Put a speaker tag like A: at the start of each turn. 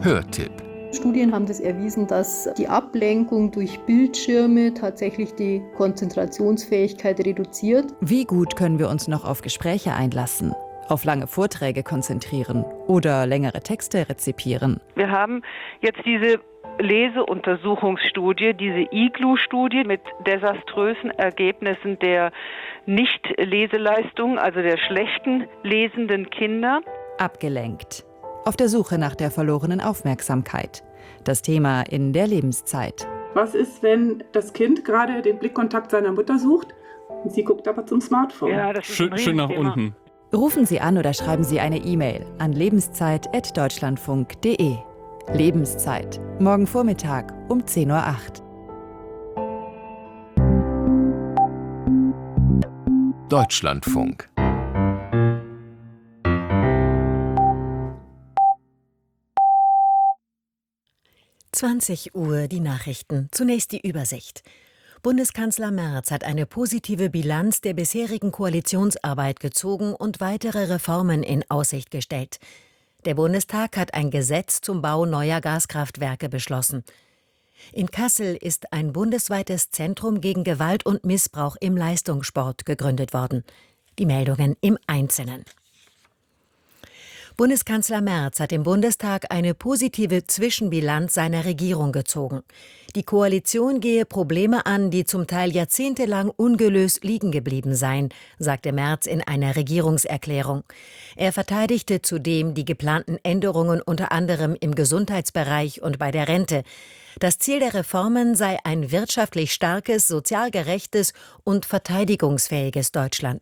A: Hörtipp.
B: Studien haben das erwiesen, dass die Ablenkung durch Bildschirme tatsächlich die Konzentrationsfähigkeit reduziert.
C: Wie gut können wir uns noch auf Gespräche einlassen, auf lange Vorträge konzentrieren oder längere Texte rezipieren?
D: Wir haben jetzt diese Leseuntersuchungsstudie, diese IGLU-Studie mit desaströsen Ergebnissen der Nicht-Leseleistung, also der schlechten lesenden Kinder.
C: Abgelenkt. Auf der Suche nach der verlorenen Aufmerksamkeit. Das Thema in der Lebenszeit.
E: Was ist, wenn das Kind gerade den Blickkontakt seiner Mutter sucht und sie guckt aber zum Smartphone?
D: Ja, das ist ein
F: Schön nach
D: Riesenthema.
F: unten.
C: Rufen Sie an oder schreiben Sie eine E-Mail an lebenszeit@deutschlandfunk.de. Lebenszeit. Morgen Vormittag um 10:08 Uhr.
A: Deutschlandfunk.
G: Uhr die Nachrichten. Zunächst die Übersicht. Bundeskanzler Merz hat eine positive Bilanz der bisherigen Koalitionsarbeit gezogen und weitere Reformen in Aussicht gestellt. Der Bundestag hat ein Gesetz zum Bau neuer Gaskraftwerke beschlossen. In Kassel ist ein bundesweites Zentrum gegen Gewalt und Missbrauch im Leistungssport gegründet worden. Die Meldungen im Einzelnen. Bundeskanzler Merz hat im Bundestag eine positive Zwischenbilanz seiner Regierung gezogen. Die Koalition gehe Probleme an, die zum Teil jahrzehntelang ungelöst liegen geblieben seien, sagte Merz in einer Regierungserklärung. Er verteidigte zudem die geplanten Änderungen unter anderem im Gesundheitsbereich und bei der Rente. Das Ziel der Reformen sei ein wirtschaftlich starkes, sozial gerechtes und verteidigungsfähiges Deutschland.